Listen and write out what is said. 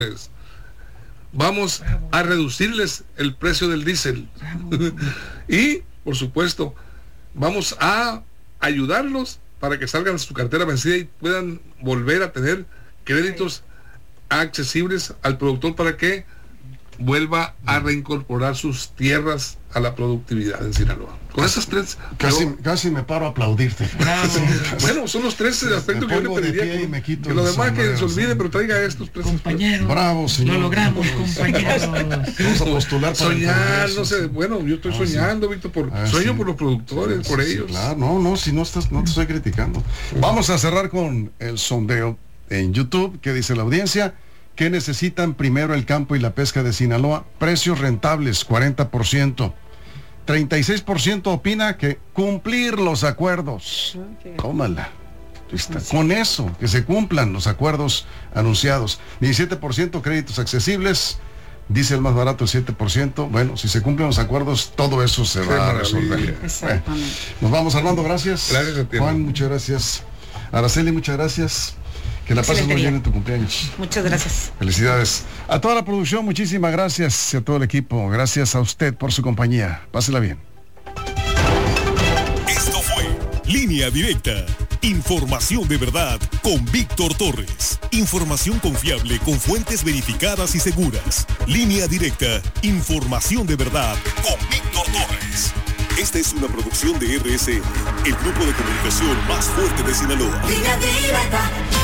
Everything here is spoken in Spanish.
Vamos a reducirles el precio del diésel. Y, por supuesto, vamos a ayudarlos para que salgan de su cartera vencida y puedan volver a tener créditos accesibles al productor para que vuelva a reincorporar sus tierras a la productividad en Sinaloa. Con esas tres... Casi me paro a aplaudirte. Bueno, son los tres aspectos que yo le pediría que lo demás que se olvide, pero traiga estos tres. Compañeros, bravo, señor. Lo logramos, compañeros. Vamos a postular para soñar, no sé, bueno, yo estoy soñando, sí. Víctor, sueño por los productores, por ellos. Claro, no, si no te estoy criticando. Vamos a cerrar con el sondeo en YouTube, que dice la audiencia: ¿qué necesitan primero el campo y la pesca de Sinaloa? Precios rentables, 40%. 36% opina que cumplir los acuerdos. Tómala. Con eso, que se cumplan los acuerdos anunciados. 17% créditos accesibles. Dice el más barato, el 7%. Bueno, si se cumplen los acuerdos, todo eso se va a resolver. Exactamente. Nos vamos, Armando, gracias. Gracias a ti. Juan, muchas gracias. Araceli, muchas gracias. Que la pases muy bien en tu cumpleaños. Muchas gracias. Felicidades. A toda la producción, muchísimas gracias. Y a todo el equipo, gracias a usted por su compañía. Pásela bien. Esto fue Línea Directa. Información de verdad con Víctor Torres. Información confiable con fuentes verificadas y seguras. Línea Directa. Información de verdad con Víctor Torres. Esta es una producción de RSN, el grupo de comunicación más fuerte de Sinaloa. Línea Directa.